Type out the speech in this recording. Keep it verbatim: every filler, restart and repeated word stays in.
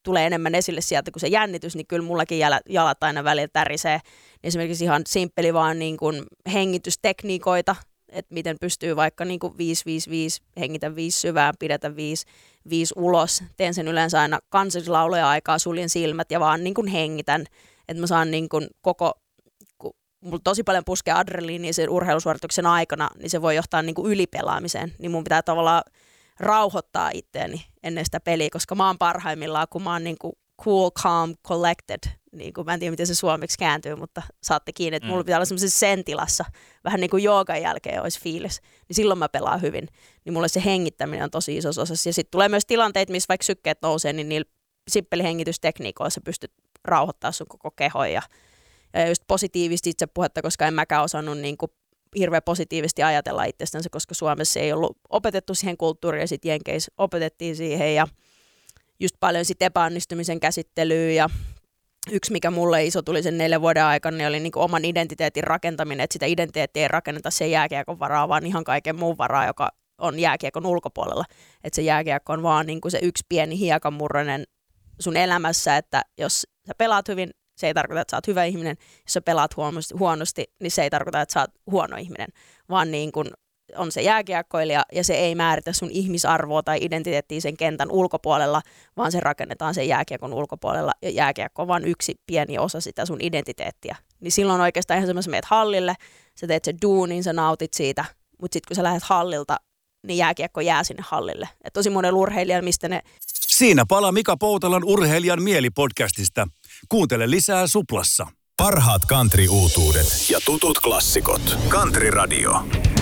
tulee enemmän esille sieltä kuin se jännitys, niin kyllä mullakin jalat aina välillä tärisee. Esimerkiksi ihan simppeli vaan niin kuin hengitystekniikoita, että miten pystyy vaikka niin kuin viisi viisi viisi, hengitä viisi syvään, pidetä viisi viisi ulos. Teen sen yleensä aina kansallislauloja aikaa, suljen silmät ja vaan niin kuin hengitän, että mä saan niin kuin koko, kun mulla tosi paljon puskee adrenaliinia sen urheilusuorituksen aikana, niin se voi johtaa niin kuin ylipelaamiseen, niin mun pitää tavallaan rauhoittaa itteeni ennen sitä peliä, koska mä oon parhaimmillaan, kun mä oon niin kuin cool, calm, collected, niin kuin, mä en tiedä miten se suomeksi kääntyy, mutta saatte kiinni, että mulla pitää olla semmoisessa sen-tilassa, vähän niin kuin joogan jälkeen olisi fiilis, niin silloin mä pelaan hyvin. Niin mulle se hengittäminen on tosi iso osa. Ja sitten tulee myös tilanteita, missä vaikka sykkeet nousee, niin niillä simppelihengitystekniikoilla sä pystyt rauhoittamaan sun koko kehon. Ja, ja just positiivisesti itsepuhetta, koska en mäkään osannut niin kuin hirveän positiivisesti ajatella itsestänsä, koska Suomessa ei ollut opetettu siihen kulttuuriin, ja sitten Jenkeissä opetettiin siihen, ja just paljon sit epäonnistumisen käsittelyä, ja yksi, mikä mulle iso tuli sen neljän vuoden aikana, niin oli niinku oman identiteetin rakentaminen, että sitä identiteettiä ei rakenneta sen jääkiekon varaa, vaan ihan kaiken muun varaa, joka on jääkiekon ulkopuolella. Että se jääkiekko on vaan niinku se yksi pieni hiekanmurronen sun elämässä, että jos sä pelaat hyvin, se ei tarkoita, että sä oot hyvä ihminen. Jos sä pelaat huonosti, niin se ei tarkoita, että sä oot huono ihminen, vaan niin kun on se jääkiekkoilija ja se ei määritä sun ihmisarvoa tai identiteettiä sen kentän ulkopuolella, vaan se rakennetaan sen jääkiekon ulkopuolella ja jääkiekko on vain yksi pieni osa sitä sun identiteettiä. Niin silloin oikeastaan ihan semmoisen meet hallille, sä teet sen duunin, sä nautit siitä, mutta sitten kun sä lähdet hallilta, niin jääkiekko jää sinne hallille. Et tosi monella urheilijalla, mistä ne... Siinä palaa Mika Poutalan Urheilijan mieli-podcastista. Kuuntele lisää Suplassa. Parhaat country-uutuudet ja tutut klassikot. Country Radio.